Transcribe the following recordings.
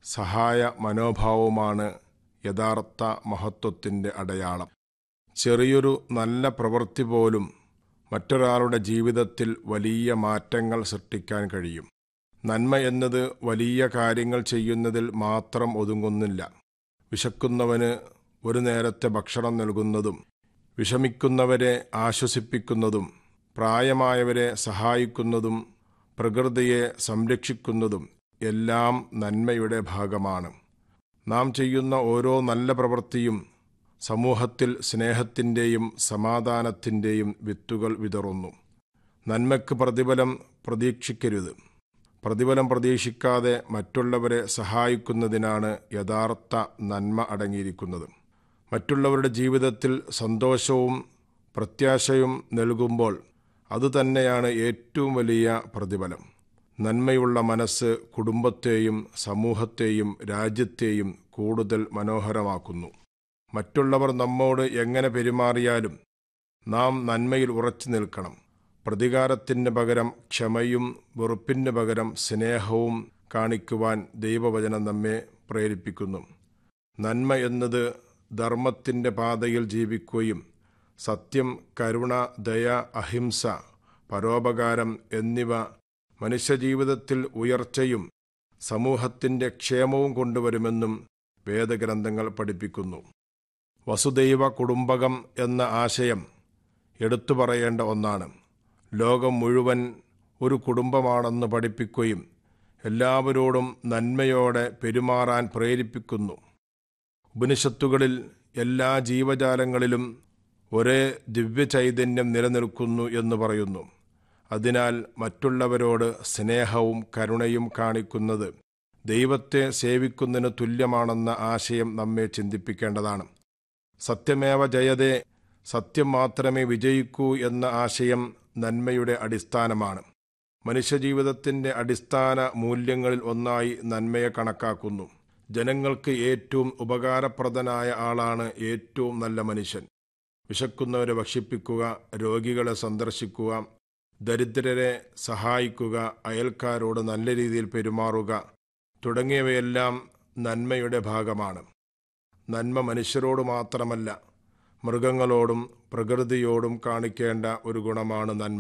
സഹായ മനോഭാവവുമാണ് യഥാർത്ഥ മഹത്വത്തിൻ്റെ അടയാളം. ചെറിയൊരു നല്ല പ്രവൃത്തി പോലും മറ്റൊരാളുടെ ജീവിതത്തിൽ വലിയ മാറ്റങ്ങൾ സൃഷ്ടിക്കാൻ കഴിയും. നന്മ എന്നത് വലിയ കാര്യങ്ങൾ ചെയ്യുന്നതിൽ മാത്രം ഒതുങ്ങുന്നില്ല. വിശക്കുന്നവന് ഒരു നേരത്തെ ഭക്ഷണം നൽകുന്നതും, വിഷമിക്കുന്നവരെ ആശ്വസിപ്പിക്കുന്നതും, പ്രായമായവരെ സഹായിക്കുന്നതും, പ്രകൃതിയെ സംരക്ഷിക്കുന്നതും എല്ലാം നന്മയുടെ ഭാഗമാണ്. നാം ചെയ്യുന്ന ഓരോ നല്ല പ്രവൃത്തിയും സമൂഹത്തിൽ സ്നേഹത്തിൻ്റെയും സമാധാനത്തിൻ്റെയും വിത്തുകൾ വിതറുന്നു. നന്മയ്ക്ക് പ്രതിഫലം പ്രതീക്ഷിക്കരുത്. പ്രതിഫലം പ്രതീക്ഷിക്കാതെ മറ്റുള്ളവരെ സഹായിക്കുന്നതിനാണ് യഥാർത്ഥ നന്മ അടങ്ങിയിരിക്കുന്നത്. മറ്റുള്ളവരുടെ ജീവിതത്തിൽ സന്തോഷവും പ്രത്യാശയും നൽകുമ്പോൾ അതുതന്നെയാണ് ഏറ്റവും വലിയ പ്രതിഫലം. നന്മയുള്ള മനസ്സ് കുടുംബത്തെയും സമൂഹത്തെയും രാജ്യത്തെയും കൂടുതൽ മനോഹരമാക്കുന്നു. മറ്റുള്ളവർ നമ്മോട് എങ്ങനെ പെരുമാറിയാലും നാം നന്മയിൽ ഉറച്ചു നിൽക്കണം. പ്രതികാരത്തിന് പകരം ക്ഷമയും വെറുപ്പിന് പകരം സ്നേഹവും കാണിക്കുവാൻ ദൈവവചനം നമ്മെ പ്രേരിപ്പിക്കുന്നു. നന്മ എന്നത് ധർമ്മത്തിൻ്റെ പാതയിൽ ജീവിക്കുകയും സത്യം, കരുണ, ദയ, അഹിംസ, പരോപകാരം എന്നിവ മനുഷ്യജീവിതത്തിൽ ഉയർച്ചയും സമൂഹത്തിൻ്റെ ക്ഷേമവും കൊണ്ടുവരുമെന്നും വേദഗ്രന്ഥങ്ങൾ പഠിപ്പിക്കുന്നു. വസുദൈവ കുടുംബകം എന്ന ആശയം എടുത്തു പറയേണ്ട ഒന്നാണ്. ലോകം മുഴുവൻ ഒരു കുടുംബമാണെന്ന് പഠിപ്പിക്കുകയും എല്ലാവരോടും നന്മയോടെ പെരുമാറാൻ പ്രേരിപ്പിക്കുന്നു. ഉപനിഷത്തുകളിൽ എല്ലാ ജീവജാലങ്ങളിലും ഒരേ ദിവ്യചൈതന്യം നിലനിൽക്കുന്നു എന്ന് പറയുന്നു. അതിനാൽ മറ്റുള്ളവരോട് സ്നേഹവും കരുണയും കാണിക്കുന്നത് ദൈവത്തെ സേവിക്കുന്നതിന് തുല്യമാണെന്ന ആശയം നമ്മെ ചിന്തിപ്പിക്കേണ്ടതാണ്. സത്യമേവ ജയതേ, സത്യം മാത്രമേ വിജയിക്കൂ എന്ന ആശയം നന്മയുടെ അടിസ്ഥാനമാണ്. മനുഷ്യജീവിതത്തിൻ്റെ അടിസ്ഥാന മൂല്യങ്ങളിൽ ഒന്നായി നന്മയെ കണക്കാക്കുന്നു. ജനങ്ങൾക്ക് ഏറ്റവും ഉപകാരപ്രദനായ ആളാണ് ഏറ്റവും നല്ല മനുഷ്യൻ. വിശക്കുന്നവരെ ഭക്ഷിപ്പിക്കുക, രോഗികളെ സന്ദർശിക്കുക, ദരിദ്രരെ സഹായിക്കുക, അയൽക്കാരോട് നല്ല രീതിയിൽ പെരുമാറുക തുടങ്ങിയവയെല്ലാം നന്മയുടെ ഭാഗമാണ്. നന്മ മനുഷ്യരോട് മാത്രമല്ല, മൃഗങ്ങളോടും പ്രകൃതിയോടും കാണിക്കേണ്ട ഒരു ഗുണമാണ് നന്മ.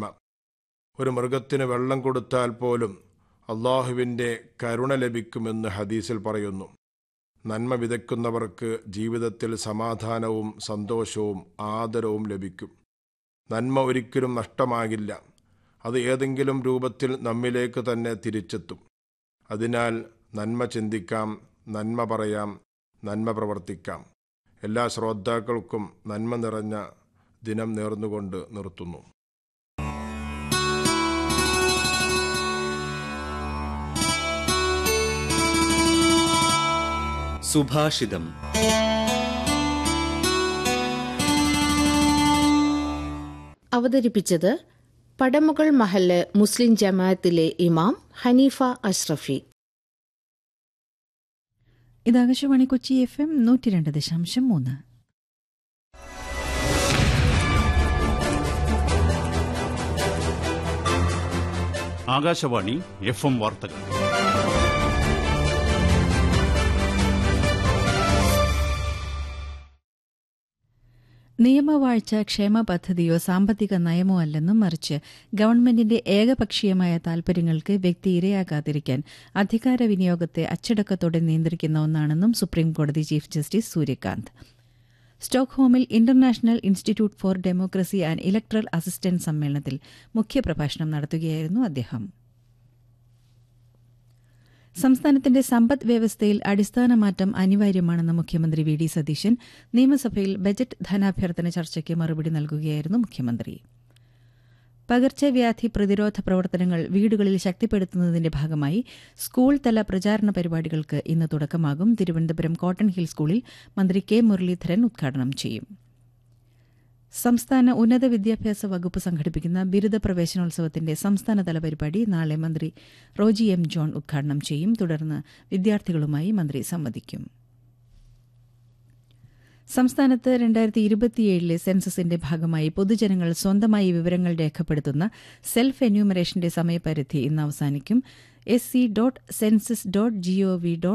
ഒരു മൃഗത്തിന് വെള്ളം കൊടുത്താൽ പോലും അള്ളാഹുവിൻ്റെ കരുണ ലഭിക്കുമെന്ന് ഹദീസിൽ പറയുന്നു. നന്മ വിതയ്ക്കുന്നവർക്ക് ജീവിതത്തിൽ സമാധാനവും സന്തോഷവും ആദരവും ലഭിക്കും. നന്മ ഒരിക്കലും നഷ്ടമാകില്ല. അത് ഏതെങ്കിലും രൂപത്തിൽ നമ്മിലേക്ക് തന്നെ തിരിച്ചെത്തും. അതിനാൽ നന്മ ചിന്തിക്കാം, നന്മ പറയാം, നന്മ പ്രവർത്തിക്കാം. എല്ലാ ശ്രോതാക്കൾക്കും നന്മ നിറഞ്ഞ ദിനം നേർന്നുകൊണ്ട് നിർത്തുന്നു. സുഭാഷിതം. അവതരിപ്പിച്ചത് പടമുകൾ മഹല്ല് മുസ്ലിം ജമാഅത്തിലെ ഇമാം ഹനീഫ അഷ്റഫി. ഇത് ആകാശവാണി കൊച്ചി FM 102.3. ആകാശവാണി FM വാർത്തകൾ. നിയമവാഴ്ച ക്ഷേമ പദ്ധതിയോ സാമ്പത്തിക നയമോ അല്ലെന്നും മറിച്ച് ഗവൺമെന്റിന്റെ ഏകപക്ഷീയമായ താൽപര്യങ്ങൾക്ക് വ്യക്തി ഇരയാകാതിരിക്കാൻ അധികാര വിനിയോഗത്തെ അച്ചടക്കത്തോടെ നിയന്ത്രിക്കുന്ന ഒന്നാണെന്നും സുപ്രീംകോടതി chief justice Suryakant. സ്റ്റോക്ക്ഹോമിൽ international institute four democracy and electoral assistance സമ്മേളനത്തിൽ മുഖ്യപ്രഭാഷണം നടത്തുകയായിരുന്നു അദ്ദേഹം. സംസ്ഥാനത്തിന്റെ സമ്പദ് വ്യവസ്ഥയിൽ അടിസ്ഥാന മാറ്റം അനിവാര്യമാണെന്ന് മുഖ്യമന്ത്രി വി ഡി സതീശൻ നിയമസഭയിൽ ബജറ്റ് ധനാഭ്യർത്ഥന ചർച്ചയ്ക്ക് മറുപടി നൽകുകയായിരുന്നു മുഖ്യമന്ത്രി. പകർച്ചവ്യാധി പ്രതിരോധ പ്രവർത്തനങ്ങൾ വീടുകളിൽ ശക്തിപ്പെടുത്തുന്നതിന്റെ ഭാഗമായി സ്കൂൾ തല പ്രചാരണ പരിപാടികൾക്ക് ഇന്ന് തുടക്കമാകും. തിരുവനന്തപുരം കോട്ടൺ ഹിൽ സ്കൂളിൽ മന്ത്രി കെ മുരളീധരൻ ഉദ്ഘാടനം ചെയ്യും. സംസ്ഥാന ഉന്നത വിദ്യാഭ്യാസ വകുപ്പ് സംഘടിപ്പിക്കുന്ന ബിരുദ പ്രവേശനോത്സവത്തിന്റെ സംസ്ഥാനതല പരിപാടി നാളെ മന്ത്രി റോജി എം ജോൺ ഉദ്ഘാടനം ചെയ്യും. തുടർന്ന് വിദ്യാർത്ഥികളുമായി മന്ത്രി സംവദിക്കും. സംസ്ഥാനത്ത് 2027 സെൻസസിന്റെ ഭാഗമായി പൊതുജനങ്ങൾ സ്വന്തമായി വിവരങ്ങൾ രേഖപ്പെടുത്തുന്ന സെൽഫ് എന്യൂമറേഷന്റെ സമയപരിധി ഇന്ന് അവസാനിക്കും. sc.census.gov.